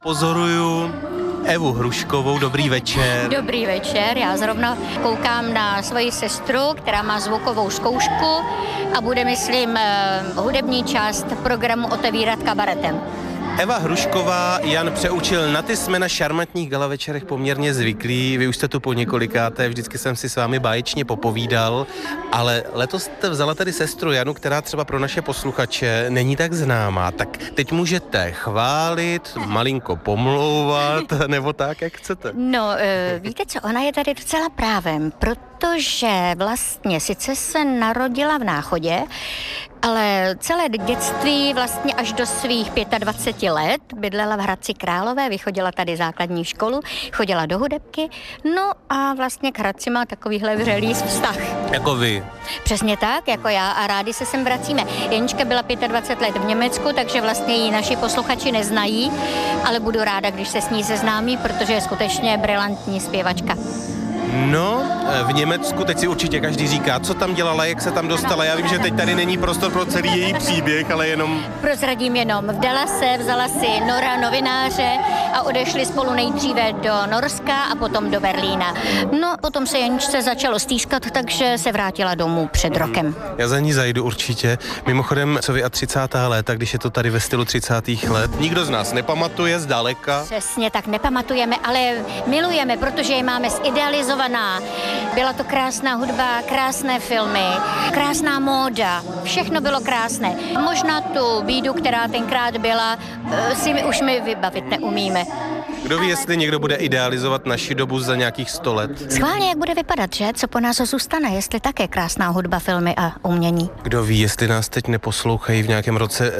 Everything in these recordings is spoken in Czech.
Pozoruju Evu Hruškovou, dobrý večer. Dobrý večer, já zrovna koukám na svoji sestru, která má zvukovou zkoušku a bude, myslím, hudební část programu otevírat kabaretem. Eva Hrušková, Jan přeučil, na ty jsme na šarmantních gala večerech poměrně zvyklí, vy už jste tu po několikáté, vždycky jsem si s vámi báječně popovídal, ale letos jste vzala tady sestru Janu, která třeba pro naše posluchače není tak známá, tak teď můžete chválit, malinko pomlouvat, nebo tak, jak chcete. No, víte co, ona je tady docela právem, protože vlastně sice se narodila v Náchodě, ale celé dětství vlastně až do svých 25 let bydlela v Hradci Králové, vychodila tady základní školu, chodila do hudebky, no a vlastně k Hradci má takovýhle vřelý vztah. Jako vy. Přesně tak, jako já a rádi se sem vracíme. Janička byla 25 let v Německu, takže vlastně ji naši posluchači neznají, ale budu ráda, když se s ní seznámí, protože je skutečně brilantní zpěvačka. No, v Německu, teď si určitě každý říká, co tam dělala, jak se tam dostala. Já vím, že teď tady není prostor pro celý její příběh, ale jenom... Prozradím jenom, vdala se, vzala si Nora, novináře a odešli spolu nejdříve do Norska a potom do Berlína. No, potom se Janičce začalo stýskat, takže se vrátila domů před rokem. Já za ní zajdu určitě. Mimochodem, co vy a 30. léta, když je to tady ve stylu 30. let, nikdo z nás nepamatuje zdaleka. Přesně tak, nepamatujeme, ale milujeme, protože je máme zidealizovaná. Byla to krásná hudba, krásné filmy, krásná móda, všechno bylo krásné. Možná tu bídu, která tenkrát byla, si my už vybavit neumíme. Kdo ví, jestli někdo bude idealizovat naši dobu za nějakých 100 let? Schválně, jak bude vypadat, že? Co po nás zůstane, jestli také krásná hudba, filmy a umění. Kdo ví, jestli nás teď neposlouchají v nějakém roce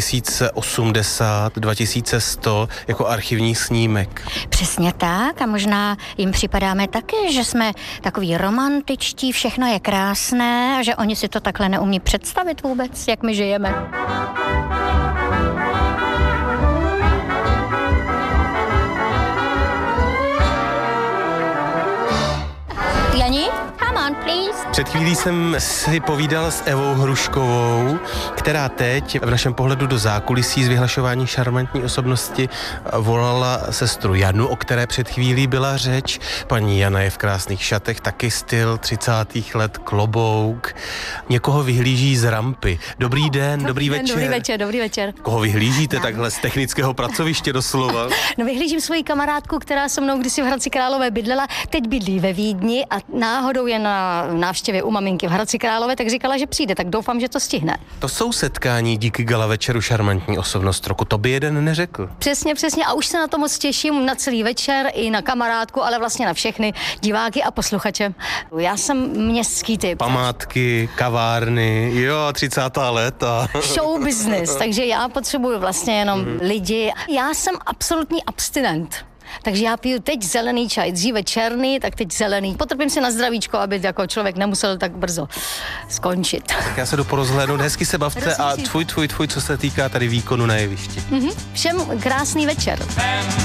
2080, 2100 jako archivní snímek. Přesně tak a možná jim připadáme taky, že jsme takový romantičtí, všechno je krásné a že oni si to takhle neumí představit vůbec, jak my žijeme. Jani, come on, please. Před chvílí jsem si povídal s Evou Hruškovou, která teď v našem pohledu do zákulisí z vyhlašování šarmantní osobnosti volala sestru Janu, o které před chvílí byla řeč. Paní Jana je v krásných šatech, taky styl 30. let, klobouk. Někoho vyhlíží z rampy. Dobrý den, dobrý večer. Dobrý večer. Koho vyhlížíte takhle z technického pracoviště doslova? No, vyhlížím svoji kamarádku, která se mnou kdysi v Hradci Králové bydlela, teď bydlí ve Vídni a náhodou je na návštěvě u maminky v Hradci Králové, tak říkala, že přijde, tak doufám, že to stihne. To jsou setkání díky gala večeru šarmantní osobnost roku, to by jeden neřekl. Přesně a už se na to moc těším, na celý večer i na kamarádku, ale vlastně na všechny diváky a posluchače. Já jsem městský typ. Památky, kavárny, jo, 30. léta. Show business, takže já potřebuju vlastně jenom lidi. Já jsem absolutní abstinent. Takže já piju teď zelený čaj, dříve černý, tak teď zelený. Potrpím si na zdravíčko, aby jako člověk nemusel tak brzo skončit. Tak já se jdu porozhlédnout, hezky se bavte a tvůj, co se týká tady výkonu na jevišti. Všem krásný večer.